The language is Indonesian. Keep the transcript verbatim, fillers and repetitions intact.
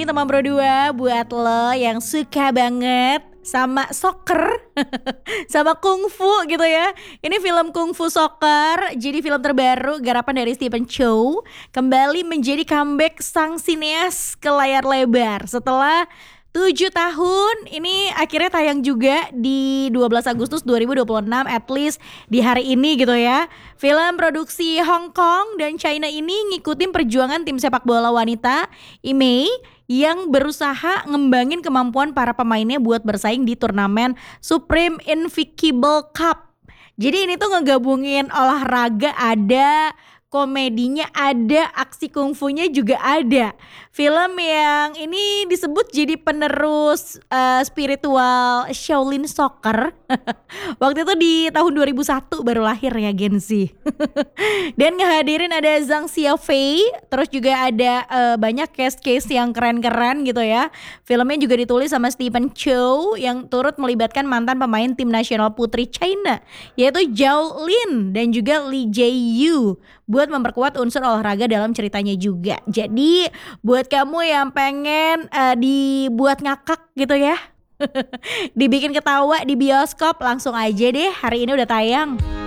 nih teman berdua buat lo yang suka banget sama soccer sama kungfu gitu ya. Ini film Kungfu Soccer, jadi film terbaru garapan dari Stephen Chow, kembali menjadi comeback sang sineas ke layar lebar setelah tujuh tahun. Ini akhirnya tayang juga di dua belas Agustus dua ribu dua puluh enam, at least di hari ini gitu ya. Film produksi Hong Kong dan China ini ngikutin perjuangan tim sepak bola wanita I M E I yang berusaha ngembangin kemampuan para pemainnya buat bersaing di turnamen Supreme Invincible Cup. Jadi ini tuh ngegabungin olahraga ada, komedinya ada, aksi kungfunya juga ada. Film yang ini disebut jadi penerus uh, spiritual Shaolin Soccer. Waktu itu di tahun dua ribu satu baru lahir ya Gen Z. Dan ngehadirin ada Zhang Xiaofei, terus juga ada uh, banyak case-case yang keren-keren gitu ya. Filmnya juga ditulis sama Stephen Chow yang turut melibatkan mantan pemain tim nasional putri China yaitu Zhao Lin dan juga Li Jiayu buat memperkuat unsur olahraga dalam ceritanya juga. Jadi buat kamu yang pengen uh, dibuat ngakak gitu ya, dibikin ketawa di bioskop, langsung aja deh, hari ini udah tayang.